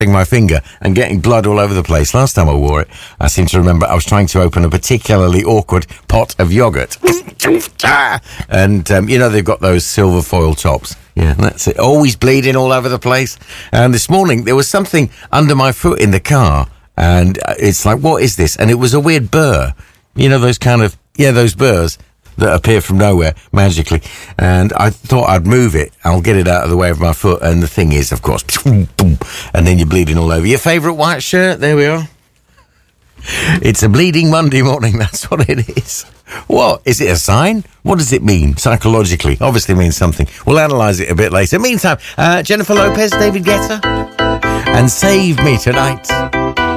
stabbing my finger and getting blood all over the place. Last time I wore it, I seem to remember I was trying to open a particularly awkward pot of yogurt. And, they've got those silver foil tops. Yeah, that's it. Always bleeding all over the place. And this morning, there was something under my foot in the car. And it's like, what is this? And it was a weird burr. Those those burrs that appear from nowhere magically. And I thought I'd move it. I'll get it out of the way of my foot. And the thing is, of course, and then you're bleeding all over. Your favourite white shirt? There we are. It's a bleeding Monday morning. That's what it is. What? Is it a sign? What does it mean psychologically? Obviously means something. We'll analyse it a bit later. Meantime, Jennifer Lopez, David Guetta, and Save Me Tonight.